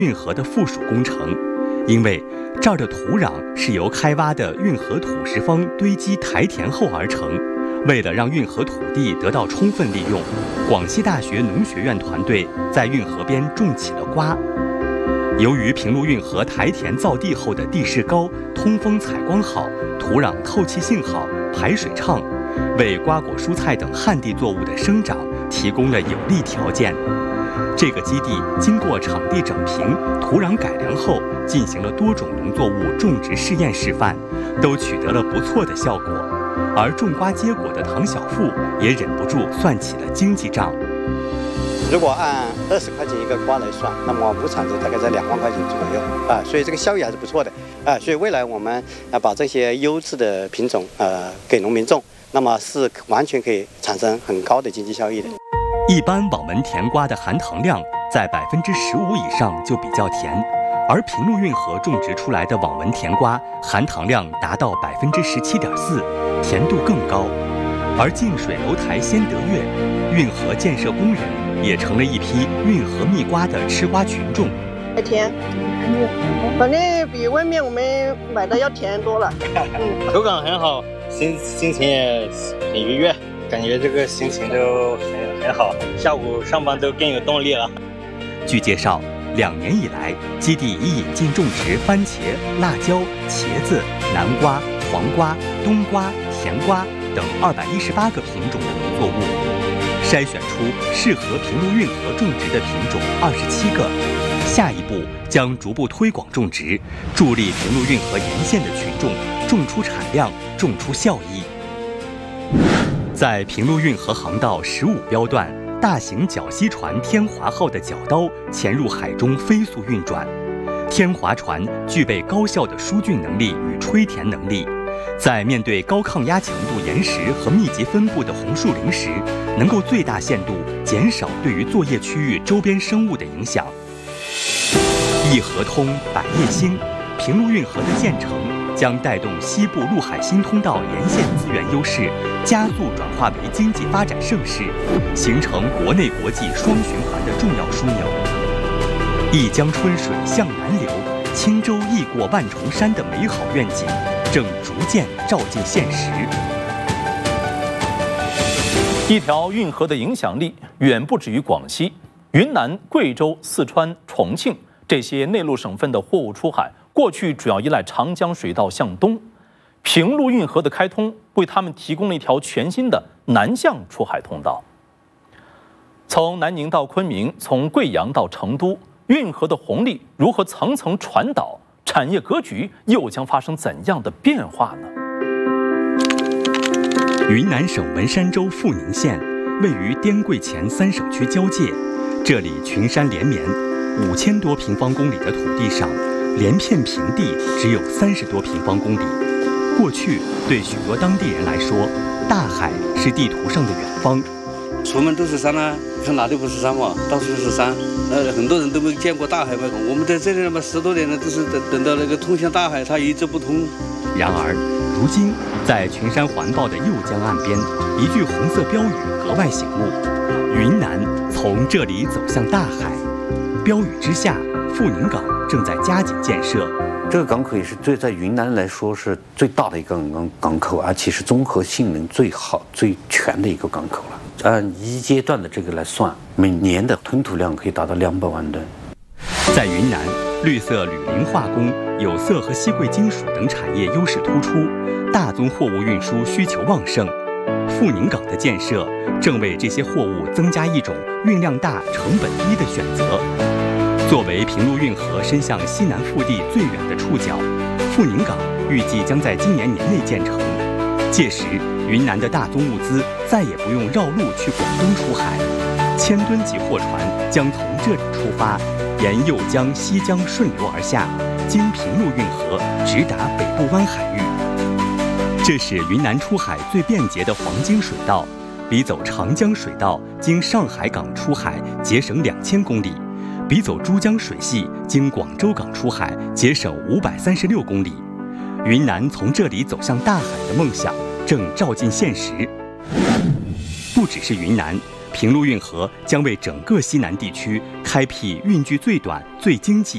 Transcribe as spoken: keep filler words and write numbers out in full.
运河的附属工程，因为这儿的土壤是由开挖的运河土石方堆积台填后而成。为了让运河土地得到充分利用，广西大学农学院团队在运河边种起了瓜。由于平陆运河台填造地后的地势高、通风采光好、土壤透气性好、排水畅，为瓜果蔬菜等旱地作物的生长提供了有利条件。这个基地经过场地整平、土壤改良后，进行了多种农作物种植试验示范，都取得了不错的效果。而种瓜结果的唐小富也忍不住算起了经济账。 如果按二十块钱一个瓜来算，那么亩产值大概在两万块钱左右啊，所以这个效益还是不错的啊。所以未来我们啊把这些优质的品种呃给农民种，那么是完全可以产生很高的经济效益的。 一般网纹甜瓜的含糖量在百分之十五以上就比较甜，而平陆运河种植出来的网纹甜瓜含糖量达到百分之十七点四，甜度更高。而近水楼台先得月，运河建设工人也成了一批运河蜜瓜的吃瓜群众。 甜，反正比外面我们买的要甜多了。 嗯，口感很好，心心情也很愉悦，感觉这个心情都很很好，下午上班都更有动力了。 据介绍，两年以来，基地已引进种植番茄、辣椒、茄子、南瓜、黄瓜、冬瓜、甜瓜等二百一十八个品种的农作物，筛选出适合平陆运河种植的品种二十七个。下一步将逐步推广种植，助力平陆运河沿线的群众种出产量，种出效益。在平陆运河航道十五标段，大型绞吸船天华号的绞刀潜入海中飞速运转。天华船具备高效的疏浚能力与吹填能力，在面对高抗压强度岩石和密集分布的红树林时，能够最大限度减少对于作业区域周边生物的影响。一河通，百业兴，平陆运河的建成将带动西部陆海新通道沿线资源优势加速转化为经济发展盛世，形成国内国际双循环的重要枢纽。一江春水向南流，轻舟易过万重山的美好愿景正逐渐照进现实。 一条运河的影响力远不止于广西、云南、贵州、四川、重庆这些内陆省份的货物出海，过去主要依赖长江水道向东，平陆运河的开通为他们提供了一条全新的南向出海通道。从南宁到昆明，从贵阳到成都，运河的红利如何层层传导，产业格局又将发生怎样的变化呢？ 云南省文山州富宁县位于滇贵黔三省区交界，这里群山连绵，五千多平方公里的土地上，连片平地只有三十多平方公里。过去对许多当地人来说，大海是地图上的远方。 出门都是山啊，你看哪里不是山嘛？到处都是山。呃，很多人都没见过大海嘛。我们在这里嘛，十多年了，都是等等到那个通向大海，它一直不通。 然而，如今在群山环抱的右江岸边，一句红色标语格外醒目：云南从这里走向大海。标语之下，富宁港正在加紧建设。 这个港口也是最在云南来说是最大的一个港港口，而且是综合性能最好、最全的一个港口了。按一阶段的这个来算，每年的吞吐量可以达到两百万吨。 在云南，绿色铝磷化工、有色和稀贵金属等产业优势突出，大宗货物运输需求旺盛。富宁港的建设正为这些货物增加一种运量大、成本低的选择。作为平陆运河伸向西南腹地最远的触角，富宁港预计将在今年年内建成。届时，云南的大宗物资再也不用绕路去广东出海，千吨级货船将从这里出发，沿右江、西江顺流而下，经平陆运河直达北部湾海域。这是云南出海最便捷的黄金水道，比走长江水道经上海港出海节省两千公里，比走珠江水系经广州港出海节省五百三十六公里。云南从这里走向大海的梦想正照进现实。不只是云南，平陆运河将为整个西南地区开辟运距最短、最经济